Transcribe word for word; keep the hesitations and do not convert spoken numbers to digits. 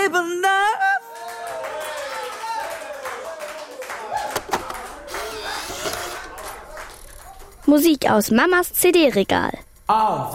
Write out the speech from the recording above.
leben darf. Musik aus Mamas C D-Regal. Auf